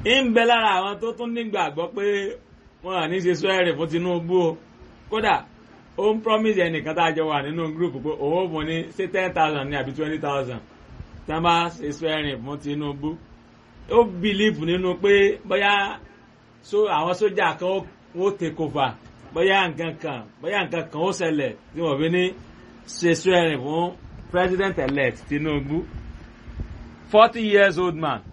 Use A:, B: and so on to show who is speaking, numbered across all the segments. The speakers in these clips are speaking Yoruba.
A: ń bẹ lára àwọn tó tún nígbàgbọ́ pé wọn à ní ṣe swearing fún Tinubu o kódà ó ń promise ẹnìkan tá a jọ wà nínú group pé òun ò fún ní ṣé 10,000 ní àbí 20,000 tí wọ́n bá ṣe swearing fún Tinubu ó believe nínú pé bóyá àwọn sójà kan ó take over bóyá nǹkan kan ó ṣẹlẹ̀ tí wọ́n fi ní ṣe swearing fún president elect Tinubu 40 years old man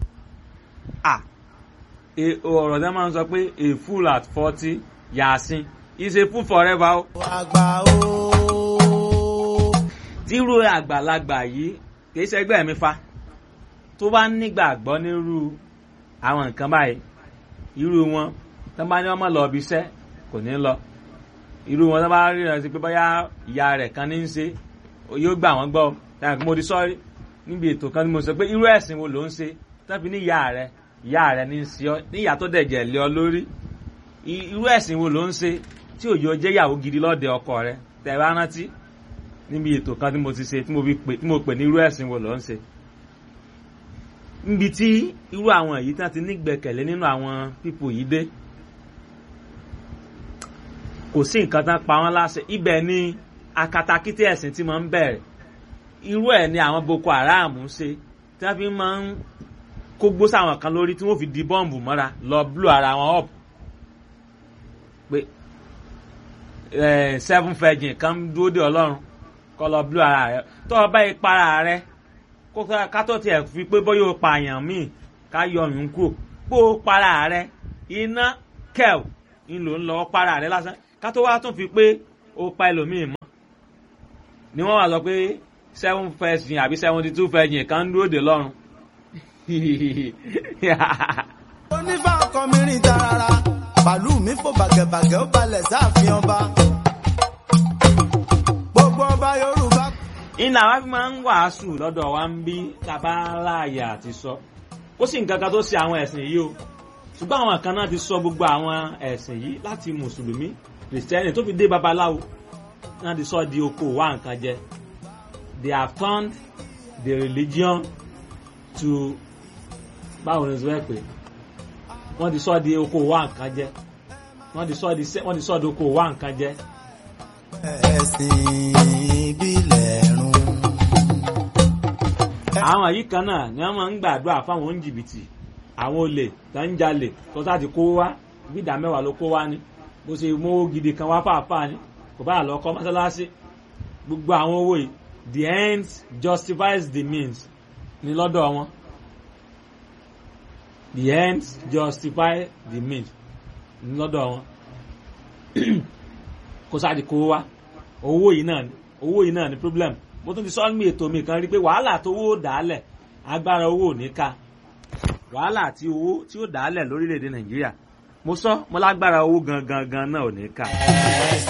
A: ọ̀rọ̀ tẹ́ máa ń sọ pé a fool at 40 Yasin is a fool forever o.
B: àgbà o.
A: tírú àgbàlagbà yìí kì í ṣẹgbẹ́ mi fa tó bá nígbàgbọ́ nírú àwọn nǹkan báyìí irú wọn tó bá ní wọ́n máa lọ ibi iṣẹ́ kò ní lọ irú wọn tó bá ríran sí pé bóyá ìyá rẹ̀ kan ní í ṣe yóò gbà wọ́n gbọ́ táwọn mo di sọ́rí níbi ètò kan tí mo sọ pé irú ẹ̀sìn wo ló ń ṣe tó fi ní ìyá rẹ̀ ní í ṣe ọ́ ní ìyá tó dẹ̀jẹ̀ lé ọ lórí irú ẹ̀sìn wo ló ń ṣe tí òjò jẹ́ ìyàwó gidi lọ́dẹ ọkọ rẹ̀ tẹ̀ bá rántí níbi ètò kan tí mo ti ṣe tí mo pè ní irú ẹ̀sìn wo ló ń ṣe níbi tí irú àwọn èyí tí wọ́n ti nígbẹ̀kẹ̀lé nínú àwọn pípò yìí dé kò sí nǹkan tán pa wọ́n láṣẹ ibẹ̀ ni akatakítí ẹ̀sìn tí máa ń bẹ̀rẹ̀ irú ẹ̀ ni àwọn Boko Haram ń ṣe tí wọ́n fi máa ń kó gbó sáwọn kan lórí tí wọ́n fi di bọ́ǹbù mọ́ra lọ blow ara wọn up pé 7 virgin kan dúró de Ọlọ́run kọ́ lọ blow ara rẹ̀ tó o bá ìpara rẹ̀ ká tó tiẹ̀ fi pé bóyá o pààyàn míì ká yọ ọ̀yún kúrò pé o para rẹ̀ iná kẹ́ẹ̀ ń lò ń lọ para rẹ̀ lásán ká tó wá tún fi pé o pa ẹlòmíì mọ́ ni wọ́n wá sọ pé 7 virgin àbí 72 virgin kan dúró de lọ́run.
B: onífà ọkọ mi rìn tarara pàlú mi fò bàgẹ̀bàgẹ̀ ó balẹ̀ sáàfin ọba gbogbo ọba Yorùbá.
A: iná wa fi máa ń wàásù lọ́dọ̀ wa ń bí tabaláyà àti sọ ó sì nǹkan kan tó ṣe àwọn ẹ̀sìn yìí o ṣùgbọ́n àwọn kan náà ti sọ gbogbo àwọn ẹ̀sìn yìí láti mùsùlùmí kìrìsìtẹ́nì tó fi dé babaláwo náà ti sọ di oko wá nǹkan jẹ. They have turned the religion to báwo ni sọ pé wọ́n ti sọ di oko wá nǹkan jẹ wọ́n ti sọ di oko wá nǹkan jẹ.
B: ẹ̀sìn ìbílẹ̀ run.
A: àwọn yìí kan náà ni wọ́n máa ń gbàdúrà fáwọn oníjìbìtì àwọn olè tó ń jalè tó sáà ti kó wá bí ìdá mẹ́wàá ló kó wá ní bó ṣe mówó gidi kan wá fàáfàá ni kò bá lọ kọ́ mọ́sálásí gbogbo àwọn owó yìí the ends justifies the means ní lọ́dọ̀ wọn the ends justify the means ní lọ́dọ̀ wọn kó sáà ti kó wá owó yìí náà ni problem mo tún ti sọ ní ètò mi kan rí pé wàhálà tó owó dàálẹ̀ agbára owó ò ní ká wàhálà tí ó dàálẹ̀ lórílẹ̀‐èdè Nàìjíríà mo lágbára owó gangan náà ò ní ká.